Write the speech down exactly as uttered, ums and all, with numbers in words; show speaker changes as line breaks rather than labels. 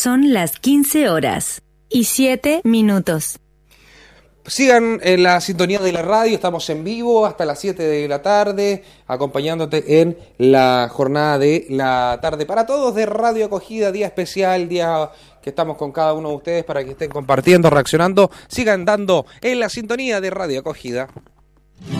Son las quince horas y siete minutos.
Sigan en la sintonía de la radio, estamos en vivo hasta las siete de la tarde, acompañándote en la jornada de la tarde para todos de Radio Acogida, día especial, día que estamos con cada uno de ustedes para que estén compartiendo, reaccionando. Sigan dando en la sintonía de Radio Acogida.